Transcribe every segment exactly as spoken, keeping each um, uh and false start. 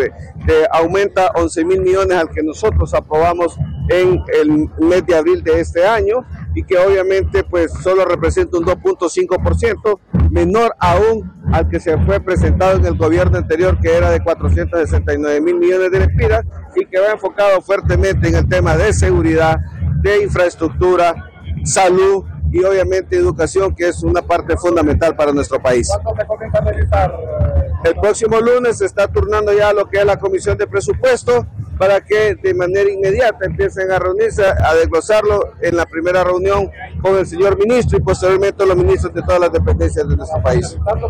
se eh, aumenta once mil millones al que nosotros aprobamos en el mes de abril de este año, y que obviamente pues solo representa un dos punto cinco por ciento, menor aún al que se fue presentado en el gobierno anterior, que era de cuatrocientos sesenta y nueve mil millones de lempiras, y que va enfocado fuertemente en el tema de seguridad, de infraestructura, salud y obviamente educación, que es una parte fundamental para nuestro país. ¿Cuándo se comienza a realizar? El próximo lunes se está turnando ya lo que es la Comisión de Presupuesto, para que de manera inmediata empiecen a reunirse, a desglosarlo en la primera reunión con el señor ministro y posteriormente los ministros de todas las dependencias de nuestro país.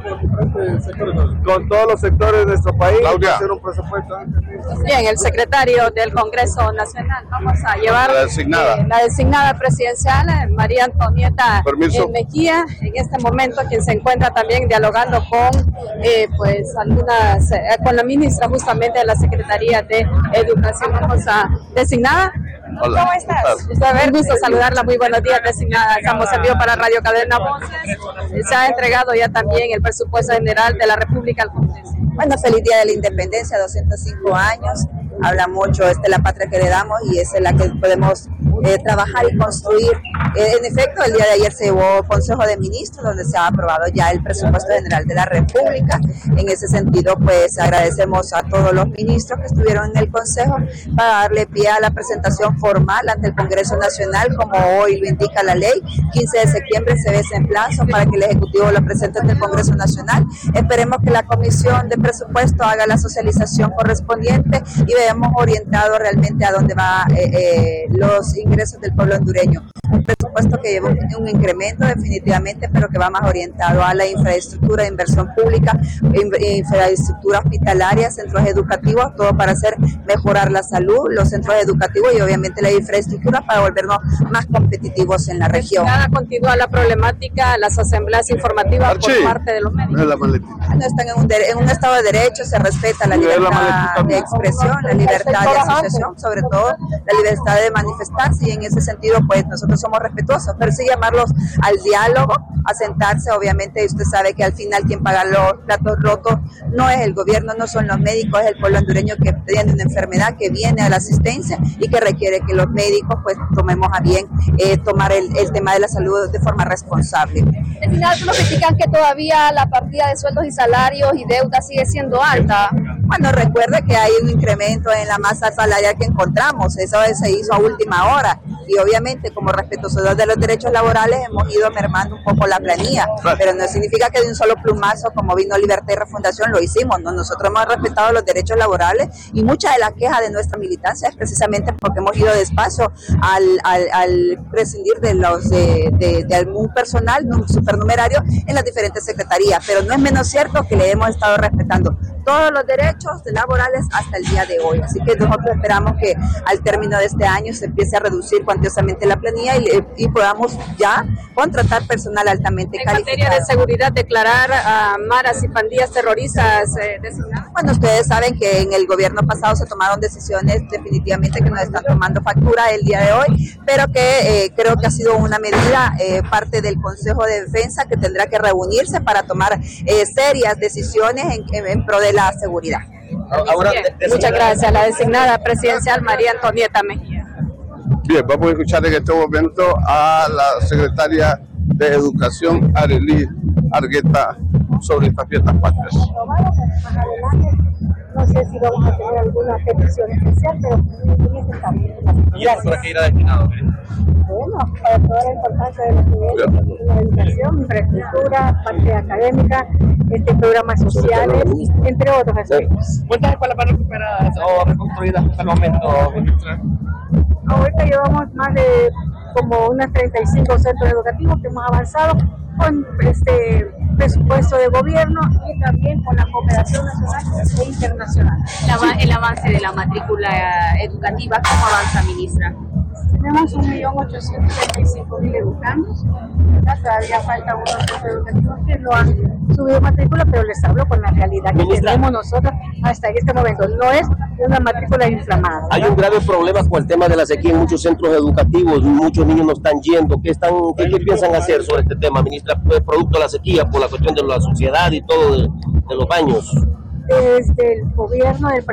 Con todos los sectores de nuestro país, hacer un presupuesto. Bien, el secretario del Congreso Nacional, vamos a llevar la designada, eh, la designada presidencial, María Antonieta eh, Mejía, en este momento, quien se encuentra también dialogando con eh, pues algunas, eh, con la ministra justamente de la Secretaría de Educación. Vamos a designada. Hola. ¿Cómo estás? Está un gusto saludarla. Muy buenos días, designada. Estamos en vivo para Radio Cadena Voces. Se ha entregado ya también el presupuesto general de la República al Congreso. Bueno, feliz día de la independencia, doscientos cinco años. Habla mucho esta es la patria que heredamos y es en la que podemos eh, trabajar y construir. Eh, en efecto, el día de ayer se llevó Consejo de Ministros, donde se ha aprobado ya el presupuesto general de la República. En ese sentido, pues agradecemos a todos los ministros que estuvieron en el Consejo para darle pie a la presentación formal ante el Congreso Nacional, como hoy lo indica la ley. quince de septiembre se ve en plazo para que el Ejecutivo lo presente ante el Congreso Nacional. Esperemos que la Comisión de Presupuesto haga la socialización correspondiente y veamos orientado realmente a dónde va eh, eh, los ingresos del pueblo hondureño. Un presupuesto que lleva un, un incremento definitivamente, pero que va más orientado a la infraestructura de inversión pública, infraestructura hospitalaria, centros educativos, todo para hacer mejorar la salud, los centros educativos y obviamente la infraestructura para volvernos más competitivos en la región. Nada, continúa la problemática, las asambleas informativas Archie, por parte de los médicos. No están en un, en un estado de derecho, se respeta la libertad de expresión, la libertad de asociación, sobre todo la libertad de manifestarse, y en ese sentido pues nosotros somos respetuosos, pero sí llamarlos al diálogo, a sentarse. Obviamente usted sabe que al final quien paga los platos rotos no es el gobierno, no son los médicos, es el pueblo hondureño que tiene una enfermedad, que viene a la asistencia y que requiere que los médicos pues tomemos a bien eh, tomar el, el tema de la salud de forma responsable. Al final algunos critican que todavía la partida de sueldos y salarios y deuda sigue siendo alta. Bueno, recuerde que hay un incremento en la masa salarial que encontramos, eso se hizo a última hora y obviamente como respetuosos de los derechos laborales hemos ido mermando un poco la planilla, pero no significa que de un solo plumazo, como vino Libertad y Refundación, lo hicimos, ¿no? Nosotros hemos respetado los derechos laborales y mucha de la queja de nuestra militancia es precisamente porque hemos ido despacio al, al, al prescindir de, los, de, de, de algún personal un supernumerario en las diferentes secretarías, pero no es menos cierto que le hemos estado respetando todos los derechos laborales hasta el día de hoy, así que nosotros esperamos que al término de este año se empiece a reducir cuantiosamente la planilla y, y podamos ya contratar personal altamente en calificado. En materia de seguridad, declarar a maras y pandillas terroristas eh, designadas. Bueno, ustedes saben que en el gobierno pasado se tomaron decisiones definitivamente que nos están tomando factura el día de hoy, pero que eh, creo que ha sido una medida eh, parte del Consejo de Defensa que tendrá que reunirse para tomar eh, serias decisiones en, en, en pro de la seguridad. Ahora, muchas gracias. La designada presidencial María Antonieta Mejía. Bien, vamos a escuchar en este momento a la secretaria de Educación, Arely Argueta, sobre estas fiestas patrias. No sé si vamos a tener alguna petición especial, pero en este estamos. ¿Y eso para qué irá destinado? Bueno, para toda la importancia de los niveles de la educación, infraestructura, parte académica, este, programas sociales, entre otros aspectos. ¿Cuántas escuelas van recuperadas o reconstruidas hasta el momento, ministra? Ahorita llevamos más de como unas treinta y cinco centros educativos que hemos avanzado con este presupuesto de gobierno y también con la cooperación nacional e internacional. El avance de la matrícula educativa, ¿cómo avanza, ministra? Tenemos un millón ochocientos treinta y cinco mil educandos, ¿verdad? Todavía falta unos centros educativos que no han subido matrícula, pero les hablo con la realidad que ministra, tenemos nosotros hasta este momento. No es una matrícula inflamada, ¿verdad? Hay un grave problema con el tema de la sequía en muchos centros educativos, muchos niños no están yendo. ¿Qué, están, qué, qué piensan hacer sobre este tema, ministra? Producto de la sequía, por la cuestión de la suciedad y todo de, de los baños. Desde el gobierno del